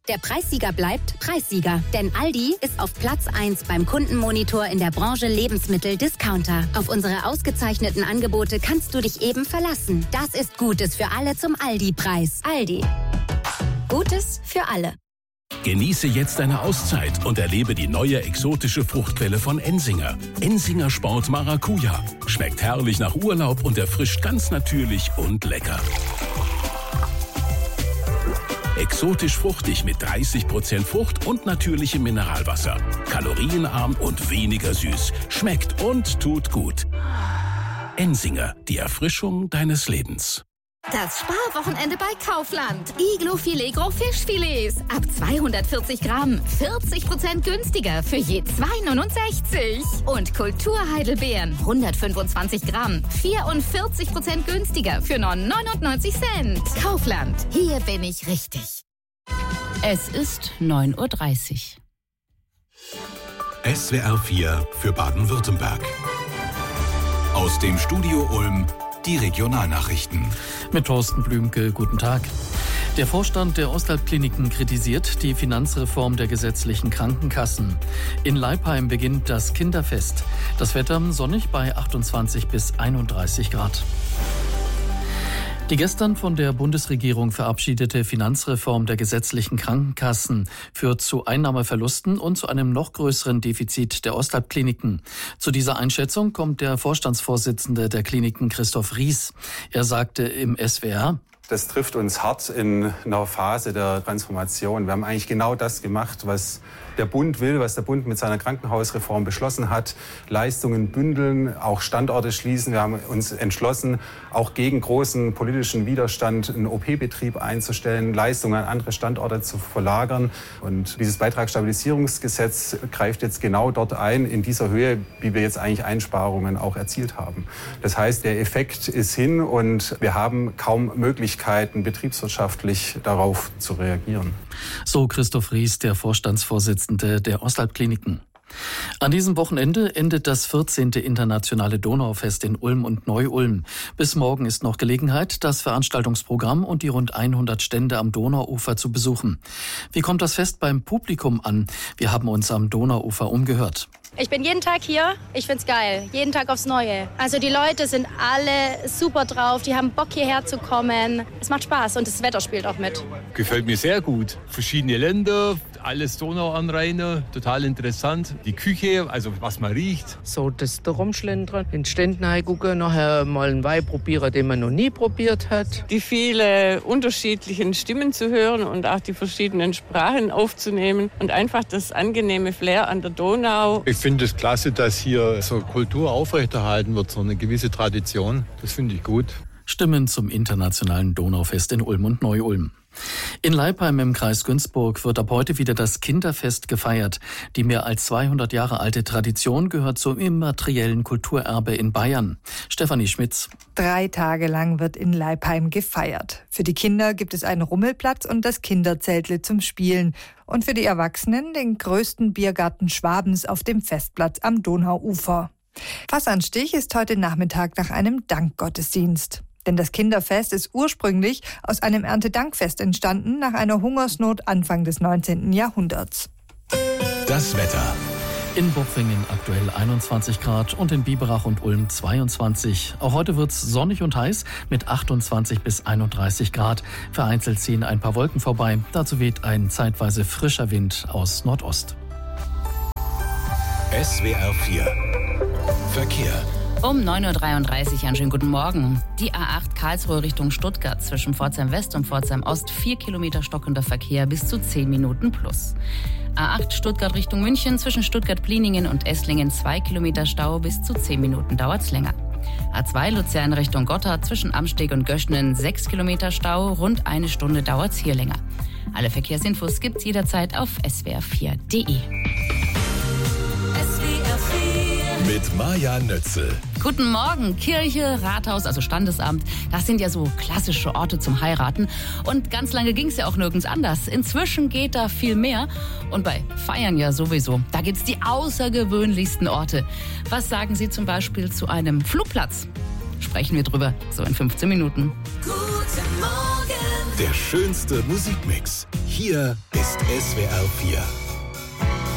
Der Preissieger bleibt Preissieger. Denn Aldi ist auf Platz 1 beim Kundenmonitor in der Branche Lebensmittel-Discounter. Auf unsere ausgezeichneten Angebote kannst du dich eben verlassen. Das ist Gutes für alle zum Aldi-Preis. Aldi. Gutes für alle. Genieße jetzt eine Auszeit und erlebe die neue exotische Fruchtquelle von Ensinger. Ensinger Sport Maracuja. Schmeckt herrlich nach Urlaub und erfrischt ganz natürlich und lecker. Exotisch fruchtig mit 30% Frucht und natürlichem Mineralwasser. Kalorienarm und weniger süß. Schmeckt und tut gut. Ensinger, die Erfrischung deines Lebens. Das Sparwochenende bei Kaufland. Iglo Filet Gros Fischfilets. Ab 240 Gramm. 40% günstiger für je 2,69. Und Kulturheidelbeeren. 125 Gramm. 44% günstiger für 99 Cent. Kaufland. Hier bin ich richtig. Es ist 9:30 Uhr. SWR 4 für Baden-Württemberg. Aus dem Studio Ulm die Regionalnachrichten. Mit Thorsten Blümke, guten Tag. Der Vorstand der Ostalbkliniken kritisiert die Finanzreform der gesetzlichen Krankenkassen. In Leipheim beginnt das Kinderfest. Das Wetter sonnig bei 28 bis 31 Grad. Die gestern von der Bundesregierung verabschiedete Finanzreform der gesetzlichen Krankenkassen führt zu Einnahmeverlusten und zu einem noch größeren Defizit der Ostalbkliniken. Zu dieser Einschätzung kommt der Vorstandsvorsitzende der Kliniken, Christoph Ries. Er sagte im SWR: Das trifft uns hart in einer Phase der Transformation. Wir haben eigentlich genau das gemacht, was der Bund will, was der Bund mit seiner Krankenhausreform beschlossen hat. Leistungen bündeln, auch Standorte schließen. Wir haben uns entschlossen, auch gegen großen politischen Widerstand einen OP-Betrieb einzustellen, Leistungen an andere Standorte zu verlagern. Und dieses Beitragsstabilisierungsgesetz greift jetzt genau dort ein, in dieser Höhe, wie wir jetzt eigentlich Einsparungen auch erzielt haben. Das heißt, der Effekt ist hin und wir haben kaum Möglichkeiten, betriebswirtschaftlich darauf zu reagieren. So Christoph Ries, der Vorstandsvorsitzende der Ostalbkliniken. An diesem Wochenende endet das 14. Internationale Donaufest in Ulm und Neu-Ulm. Bis morgen ist noch Gelegenheit, das Veranstaltungsprogramm und die rund 100 Stände am Donauufer zu besuchen. Wie kommt das Fest beim Publikum an? Wir haben uns am Donauufer umgehört. Ich bin jeden Tag hier. Ich find's geil. Jeden Tag aufs Neue. Also die Leute sind alle super drauf. Die haben Bock, hierher zu kommen. Es macht Spaß und das Wetter spielt auch mit. Gefällt mir sehr gut. Verschiedene Länder, alles Donauanrainer, total interessant. Die Küche, also was man riecht. So, das da rumschlendern, in Ständen gucken, nachher mal einen Wein probieren, den man noch nie probiert hat. Die vielen unterschiedlichen Stimmen zu hören und auch die verschiedenen Sprachen aufzunehmen und einfach das angenehme Flair an der Donau. Ich finde es klasse, dass hier so Kultur aufrechterhalten wird, so eine gewisse Tradition. Das finde ich gut. Stimmen zum internationalen Donaufest in Ulm und Neu-Ulm. In Leipheim im Kreis Günzburg wird ab heute wieder das Kinderfest gefeiert. Die mehr als 200 Jahre alte Tradition gehört zum immateriellen Kulturerbe in Bayern. Stefanie Schmitz. 3 Tage lang wird in Leipheim gefeiert. Für die Kinder gibt es einen Rummelplatz und das Kinderzeltle zum Spielen. Und für die Erwachsenen den größten Biergarten Schwabens auf dem Festplatz am Donauufer. Fassanstich ist heute Nachmittag nach einem Dankgottesdienst. Denn das Kinderfest ist ursprünglich aus einem Erntedankfest entstanden nach einer Hungersnot Anfang des 19. Jahrhunderts. Das Wetter. In Burgfingen aktuell 21 Grad und in Biberach und Ulm 22. Auch heute wird's sonnig und heiß mit 28 bis 31 Grad. Vereinzelt ziehen ein paar Wolken vorbei. Dazu weht ein zeitweise frischer Wind aus Nordost. SWR 4 Verkehr. Um 9:33 Uhr, einen schönen guten Morgen. Die A8 Karlsruhe Richtung Stuttgart zwischen Pforzheim West und Pforzheim Ost 4 Kilometer stockender Verkehr bis zu 10 Minuten plus. A8 Stuttgart Richtung München zwischen Stuttgart-Pliningen und Esslingen 2 Kilometer Stau bis zu 10 Minuten dauert's länger. A2 Luzern Richtung Gotthard zwischen Amsteg und Göschnen 6 Kilometer Stau, rund 1 Stunde dauert's hier länger. Alle Verkehrsinfos gibt's jederzeit auf swr4.de. Mit Maja Nötzel. Guten Morgen. Kirche, Rathaus, also Standesamt, das sind ja so klassische Orte zum Heiraten. Und ganz lange ging es ja auch nirgends anders. Inzwischen geht da viel mehr. Und bei Feiern ja sowieso. Da gibt's die außergewöhnlichsten Orte. Was sagen Sie zum Beispiel zu einem Flugplatz? Sprechen wir drüber, so in 15 Minuten. Guten Morgen. Der schönste Musikmix. Hier ist SWR 4